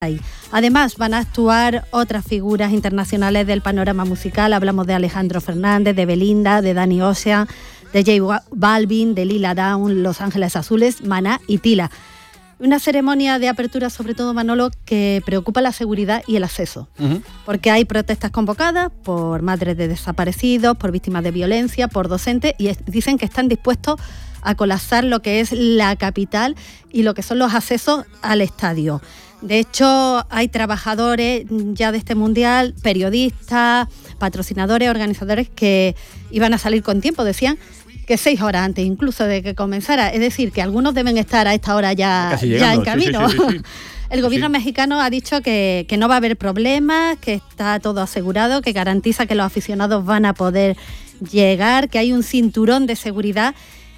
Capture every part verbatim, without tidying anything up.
Además, van a actuar otras figuras internacionales del panorama musical. Hablamos de Alejandro Fernández, de Belinda, de Dani Ocean, de J Balvin, de Lila Downs, Los Ángeles Azules, Maná y Tila. Una ceremonia de apertura, sobre todo, Manolo, que preocupa la seguridad y el acceso. Uh-huh. Porque hay protestas convocadas por madres de desaparecidos, por víctimas de violencia, por docentes, y es, dicen que están dispuestos a colapsar lo que es la capital y lo que son los accesos al estadio. De hecho, hay trabajadores ya de este mundial, periodistas, patrocinadores, organizadores que iban a salir con tiempo, decían que seis horas antes incluso de que comenzara. Es decir, que algunos deben estar a esta hora ya, ya en camino. Sí, sí, sí, sí. El gobierno sí. mexicano ha dicho que, que no va a haber problemas, que está todo asegurado, que garantiza que los aficionados van a poder llegar, que hay un cinturón de seguridad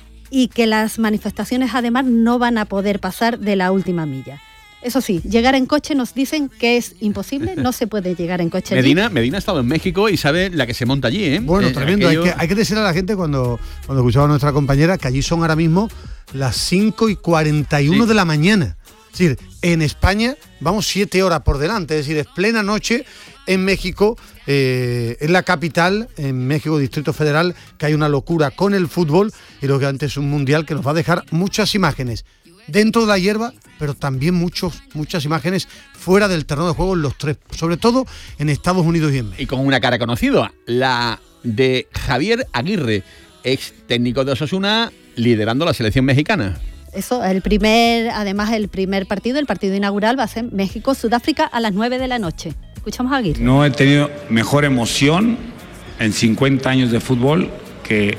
y que las manifestaciones además no van a poder pasar de la última milla. Eso sí, llegar en coche nos dicen que es imposible, no se puede llegar en coche. Medina, Medina ha estado en México y sabe la que se monta allí, ¿eh? Bueno, eh, tremendo. Aquello... Hay, que, hay que decirle a la gente cuando, cuando escuchaba a nuestra compañera que allí son ahora mismo las cinco y cuarenta y uno sí. de la mañana. Es decir, en España vamos siete horas por delante, es decir, es plena noche en México, eh, en la capital, en México, Distrito Federal, que hay una locura con el fútbol y lo que antes es un mundial que nos va a dejar muchas imágenes dentro de la hierba, pero también muchos, muchas imágenes fuera del terreno de juego en los tres, sobre todo en Estados Unidos y en México. Y con una cara conocida, la de Javier Aguirre, ex técnico de Osasuna, liderando la selección mexicana. Eso, el primer, además el primer partido, el partido inaugural va a ser México-Sudáfrica a las nueve de la noche. Escuchamos a Aguirre. No he tenido mejor emoción en cincuenta años de fútbol que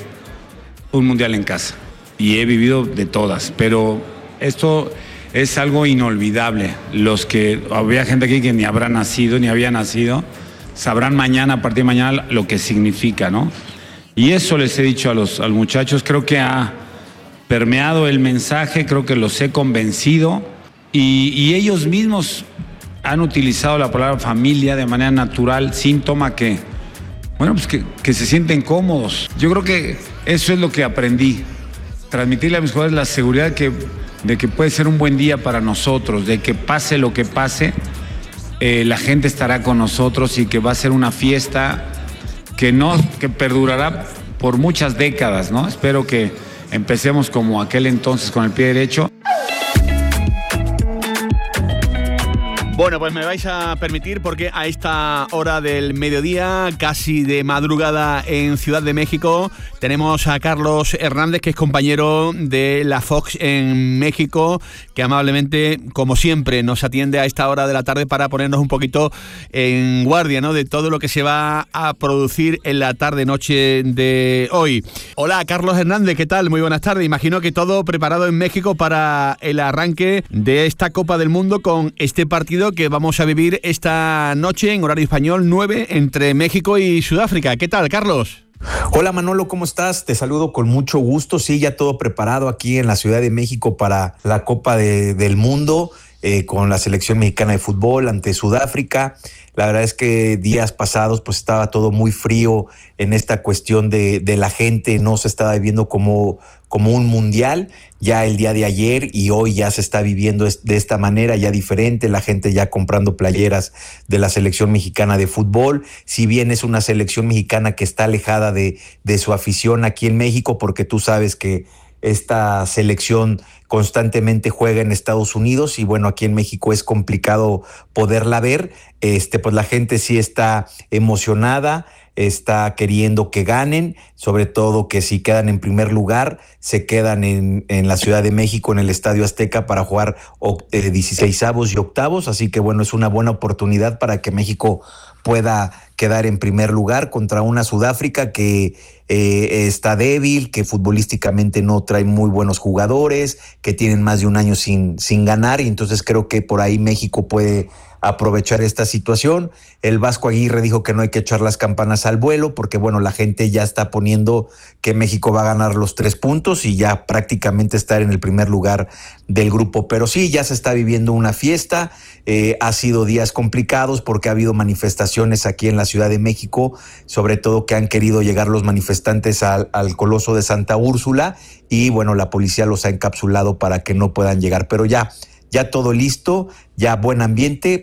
un mundial en casa. Y he vivido de todas, pero esto es algo inolvidable. Los que, había gente aquí que ni habrá nacido, ni había nacido, sabrán mañana, a partir de mañana, lo que significa, ¿no? Y eso les he dicho a los, a los muchachos, creo que ha permeado el mensaje, creo que los he convencido y, y ellos mismos han utilizado la palabra familia de manera natural, síntoma que, bueno, pues que, que se sienten cómodos. Yo creo que eso es lo que aprendí, transmitirle a mis jugadores la seguridad que, de que puede ser un buen día para nosotros, de que pase lo que pase, eh, la gente estará con nosotros y que va a ser una fiesta que, no, que perdurará por muchas décadas, ¿no? Espero que empecemos como aquel entonces con el pie derecho. Bueno, pues me vais a permitir porque a esta hora del mediodía, casi de madrugada en Ciudad de México, tenemos a Carlos Hernández, que es compañero de la Fox en México, que amablemente, como siempre, nos atiende a esta hora de la tarde para ponernos un poquito en guardia, ¿no?, de todo lo que se va a producir en la tarde-noche de hoy. Hola, Carlos Hernández, ¿qué tal? Muy buenas tardes. Imagino que todo preparado en México para el arranque de esta Copa del Mundo con este partido que vamos a vivir esta noche en horario español nueve entre México y Sudáfrica. ¿Qué tal, Carlos? Hola Manolo, ¿cómo estás? Te saludo con mucho gusto. Sí, ya todo preparado aquí en la Ciudad de México para la Copa de, del Mundo eh, con la selección mexicana de fútbol ante Sudáfrica. La verdad es que días pasados pues estaba todo muy frío en esta cuestión de, de la gente, no se estaba viviendo como, como un mundial. Ya el día de ayer y hoy ya se está viviendo de esta manera, ya diferente, la gente ya comprando playeras de la selección mexicana de fútbol, si bien es una selección mexicana que está alejada de, de su afición aquí en México, porque tú sabes que esta selección constantemente juega en Estados Unidos y bueno, aquí en México es complicado poderla ver. Este, pues la gente sí está emocionada, está queriendo que ganen, sobre todo que si quedan en primer lugar, se quedan en, en la Ciudad de México, en el Estadio Azteca, para jugar eh, dieciseisavos y octavos, así que bueno, es una buena oportunidad para que México pueda quedar en primer lugar contra una Sudáfrica que eh, está débil, que futbolísticamente no trae muy buenos jugadores, que tienen más de un año sin, sin ganar, y entonces creo que por ahí México puede aprovechar esta situación. El Vasco Aguirre dijo que no hay que echar las campanas al vuelo porque bueno, la gente ya está poniendo que México va a ganar los tres puntos y ya prácticamente estar en el primer lugar del grupo, pero sí, ya se está viviendo una fiesta. Eh, ha sido días complicados porque ha habido manifestaciones aquí en la Ciudad de México, sobre todo que han querido llegar los manifestantes al, al Coloso de Santa Úrsula y bueno, la policía los ha encapsulado para que no puedan llegar, pero ya ya todo listo, ya buen ambiente